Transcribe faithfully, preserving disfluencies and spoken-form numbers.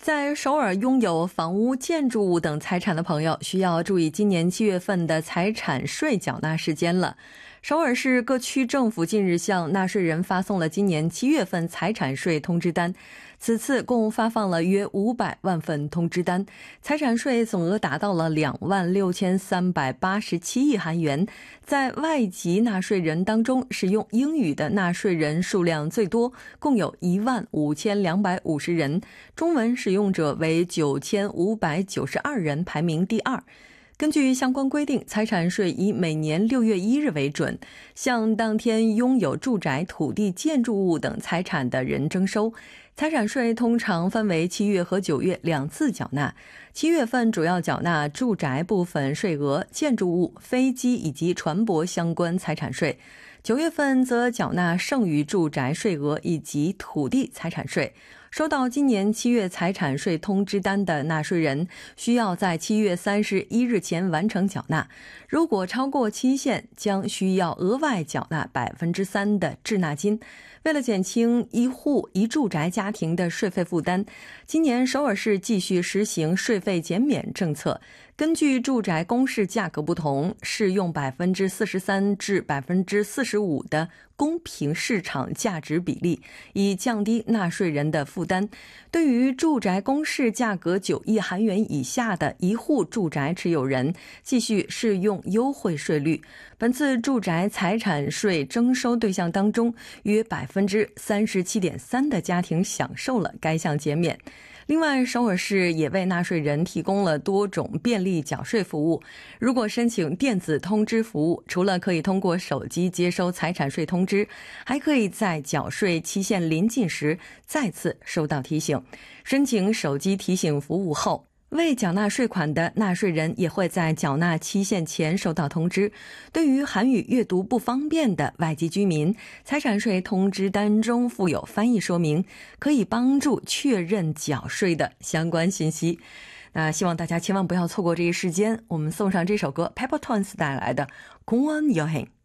在首尔拥有房屋、建筑物等财产的朋友需要注意今年七月份的财产税缴纳时间了。首尔市各区政府近日向纳税人发送了今年七月份财产税通知单，此次共发放了约五百万份通知单，财产税总额达到了两万六千三百八十七亿韩元。在外籍纳税人当中，使用英语的纳税人数量最多，共有一万五千两百五十人，中文使用者为九千五百九十二人，排名第二。根据相关规定，财产税以每年六月一日为准，向当天拥有住宅、土地、建筑物等财产的人征收。财产税通常分为七月和九月两次缴纳，七月份主要缴纳住宅部分税额、建筑物、飞机以及船舶相关财产税，九月份则缴纳剩余住宅税额以及土地财产税。收到今年七月财产税通知单的纳税人需要在七月三十一日前完成缴纳，如果超过期限，将需要额外缴纳百分之三的滞纳金。为了减轻一户一住宅家庭的税费负担，今年首尔市继续实行税费减免政策，根据住宅公示价格不同，适用百分之四十三至百分之四十五的公平市场价值比例，以降低纳税人的负担。对于住宅公示价格九亿韩元以下的一户住宅持有人，继续适用优惠税率。本次住宅财产税征收对象当中，约百分之三十七点三的家庭享受了该项减免。另外，首尔市也为纳税人提供了多种便利缴税服务。如果申请电子通知服务，除了可以通过手机接收财产税通知，还可以在缴税期限临近时再次收到提醒。申请手机提醒服务后，未缴纳税款的纳税人也会在缴纳期限前收到通知。对于韩语阅读不方便的外籍居民，财产税通知单中附有翻译说明，可以帮助确认缴税的相关信息。那希望大家千万不要错过这一时间，我们送上这首歌 Peppertones 带来的공원여행。